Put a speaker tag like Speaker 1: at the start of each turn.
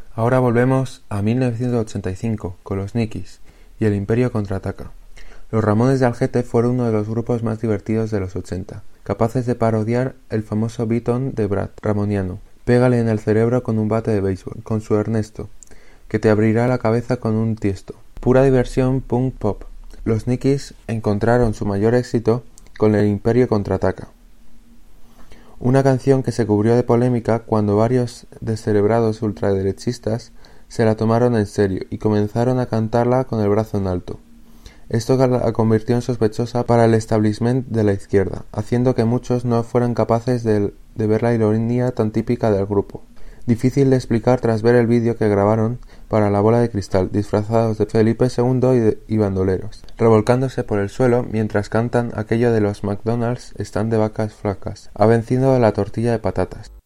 Speaker 1: Ahora volvemos a 1985 con los Nikis y el Imperio contraataca. Los Ramones de Algete fueron uno de los grupos más divertidos de los 80, capaces de parodiar el famoso beat-on de Brad Ramoniano, pégale en el cerebro con un bate de béisbol, con su Ernesto, que te abrirá la cabeza con un Tiesto. Pura diversión punk pop. Los Nikis encontraron su mayor éxito con el Imperio contraataca. Una canción que se cubrió de polémica cuando varios descerebrados ultraderechistas se la tomaron en serio y comenzaron a cantarla con el brazo en alto. Esto la convirtió en sospechosa para el establishment de la izquierda, haciendo que muchos no fueran capaces de ver la ironía tan típica del grupo. Difícil de explicar tras ver el vídeo que grabaron para La Bola de Cristal, disfrazados de Felipe II y bandoleros, revolcándose por el suelo mientras cantan aquello de los McDonald's están de vacas flacas. Ha vencido la tortilla de patatas.